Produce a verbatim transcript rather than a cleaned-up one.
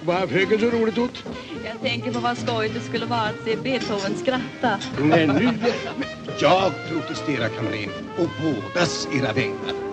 Vad höger så roligt ut? Jag tänker på vad skojigt det skulle vara att se Beethoven skratta. Nej, nu. Jag protesterar, kamrer, och bådas era vägnar.